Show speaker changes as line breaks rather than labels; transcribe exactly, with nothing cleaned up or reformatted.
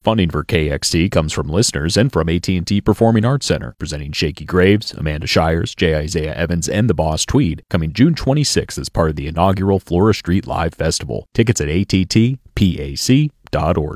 Funding for K X T comes from listeners and from A T and T Performing Arts Center, presenting Shakey Graves, Amanda Shires, J. Isaiah Evans, and the Boss Tweed, coming June twenty-sixth as part of the inaugural Flora Street Live Festival. Tickets at A T T P A C dot org.